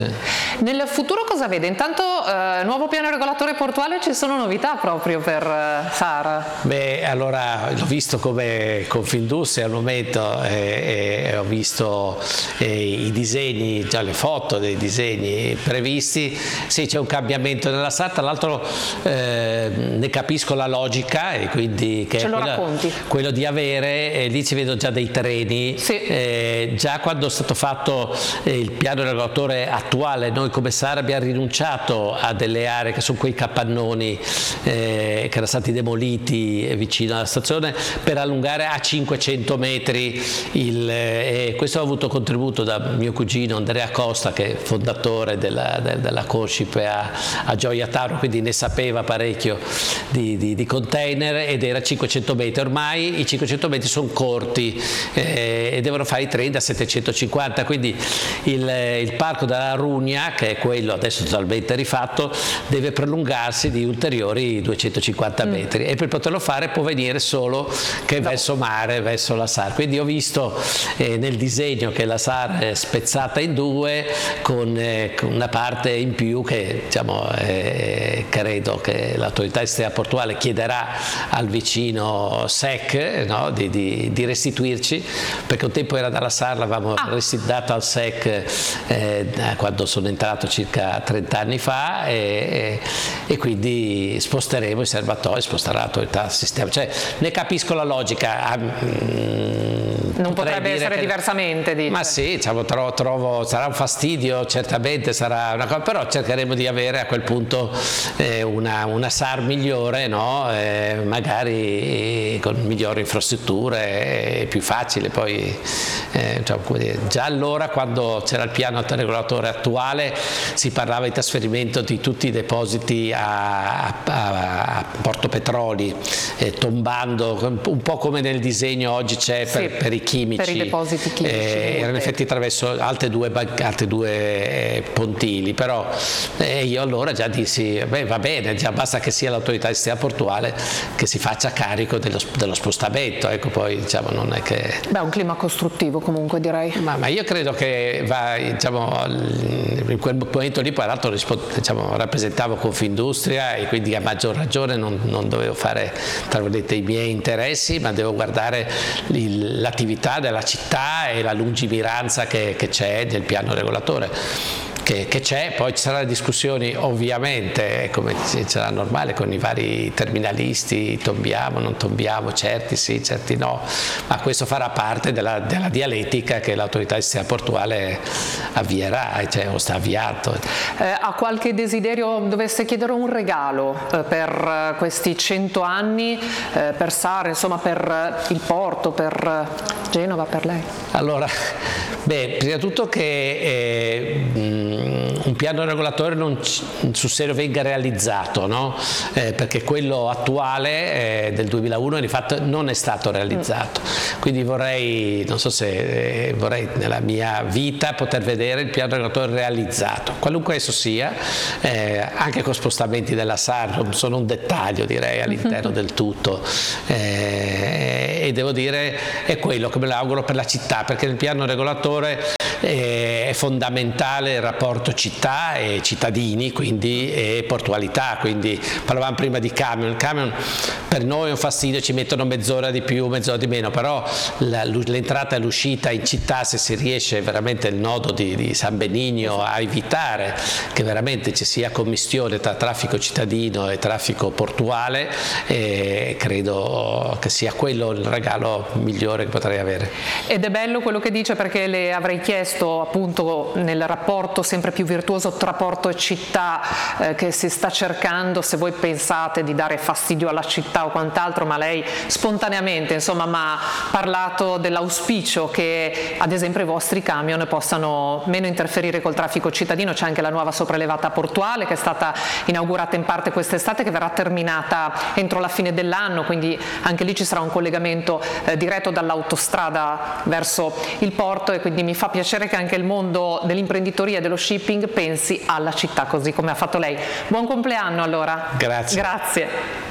Nel futuro cosa vede? Intanto nuovo piano regolatore portuale, ci sono novità proprio per SAR? Beh, allora l'ho visto come Confindustria al momento e ho visto i disegni, già le foto dei disegni previsti. Sì, c'è un cambiamento nella SAR, tra l'altro ne capisco la logica, e quindi che ce lo è quello di avere, lì ci vedo già dei treni, sì. Già quando è stato fatto il piano regolatore attuale, noi come SAR abbiamo rinunciato a delle aree che sono quei capannoni che erano stati demoliti vicino alla stazione, per allungare a 500 metri questo ha avuto contributo da mio cugino Andrea Costa, che è fondatore della Conscip a Gioia Tauro, quindi ne sapeva parecchio di container, ed era 500 metri. Ormai i 500 metri sono corti e devono fare i treni da 750, quindi il parco della Rugna, che è quello adesso totalmente rifatto, deve prolungarsi di ulteriori 250 metri e per poterlo fare può venire solo che verso mare, verso la SAR. Quindi ho visto nel disegno che la SAR è spezzata in due, con una parte in più che, diciamo, credo che l'autorità esterna portuale chiederà al vicino SEC, no, di restituirci, perché un tempo era dalla SAR, l'avevamo data al SEC quando sono entrato circa 30 anni fa, e quindi sposteremo i serbatoi, sposterà l'autorità del sistema. Cioè, ne capisco la logica. Non potrebbe essere diversamente, dice. Ma sì, diciamo, trovo sarà un fastidio, certamente sarà una cosa, però cercheremo di avere a quel punto una SAR migliore, no? Magari con migliori infrastrutture, più facile. Poi diciamo, come dire, già allora, quando c'era il piano regolatore attuale, si parlava di trasferimento di tutti i depositi a Porto Petroli, tombando un po' come nel disegno oggi c'è per i chimici, per i depositi chimici, erano effetti attraverso altri due pontili, però io allora già dissi beh, va bene, già basta che sia l'autorità esterna portuale che si faccia carico dello spostamento, ecco. Poi diciamo non è che un clima costruttivo comunque, direi. Ma io credo che diciamo, in quel momento lì, poi l'altro diciamo, rappresentavo Confindustria, e quindi a maggior ragione non dovevo fare, tra virgolette, i miei interessi, ma devo guardare l'attività della città e la lungimiranza che c'è nel piano regolatore. Che c'è, poi ci saranno discussioni ovviamente, come sarà normale, con i vari terminalisti, tombiamo, non tombiamo, certi sì, certi no, ma questo farà parte della dialettica che l'autorità esterna portuale avvierà, cioè, o sta avviando. Ha qualche desiderio, dovesse chiedere un regalo per questi 100 anni, per SAR, insomma per il porto, per Genova, per lei? Allora, prima di tutto che un piano regolatore sul serio venga realizzato, no? Perché quello attuale del 2001 di fatto non è stato realizzato, quindi vorrei nella mia vita poter vedere il piano regolatore realizzato, qualunque esso sia, anche con spostamenti della SAR, sono un dettaglio, direi, all'interno del tutto, e devo dire è quello che me lo auguro per la città, perché nel piano regolatore è fondamentale il rapporto città e cittadini, quindi, e portualità. Quindi parlavamo prima di camion. Il camion per noi è un fastidio, ci mettono mezz'ora di più, mezz'ora di meno, però l'entrata e l'uscita in città, se si riesce veramente il nodo di San Benigno a evitare che veramente ci sia commistione tra traffico cittadino e traffico portuale, credo che sia quello il regalo migliore che potrei avere. Ed è bello quello che dice, perché le avrei chiesto appunto, nel rapporto sempre più virtuoso tra porto e città che si sta cercando, se voi pensate di dare fastidio alla città o quant'altro, ma lei spontaneamente insomma mi ha parlato dell'auspicio che ad esempio i vostri camion possano meno interferire col traffico cittadino. C'è anche la nuova sopraelevata portuale che è stata inaugurata in parte quest'estate, che verrà terminata entro la fine dell'anno, quindi anche lì ci sarà un collegamento diretto dall'autostrada verso il porto, e quindi mi fa piacere che anche il mondo dell'imprenditoria e dello shipping pensi alla città così come ha fatto lei. Buon compleanno allora. Grazie. Grazie.